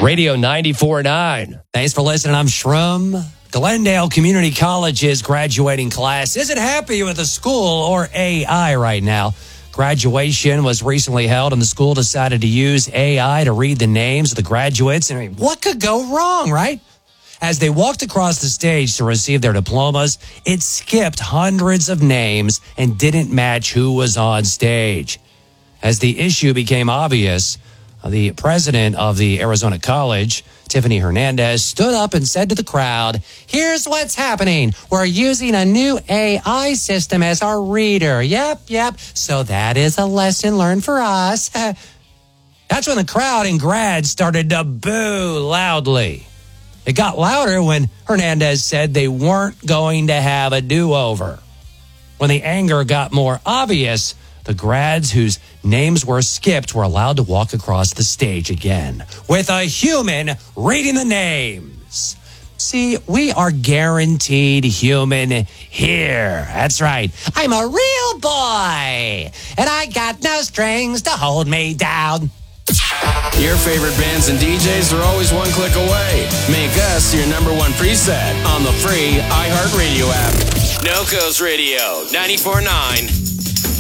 Radio 94.9. Thanks for listening. I'm Shrum. Glendale Community College's graduating class isn't happy with the school or AI right now. Graduation was recently held, and the school decided to use AI to read the names of the graduates. I mean, what could go wrong, right? As they walked across the stage to receive their diplomas, it skipped hundreds of names and didn't match who was on stage. As the issue became obvious, the president of the Arizona College, Tiffany Hernandez, stood up and said to the crowd, "Here's what's happening. We're using a new AI system as our reader. Yep. So that is a lesson learned for us." That's when the crowd and grads started to boo loudly. It got louder when Hernandez said they weren't going to have a do-over. When the anger got more obvious, the grads whose names were skipped were allowed to walk across the stage again, with a human reading the names. See, we are guaranteed human here. That's right. I'm a real boy, and I got no strings to hold me down. Your favorite bands and DJs are always one click away. Make us your number one preset on the free iHeartRadio app. NoCo's Radio 94.9.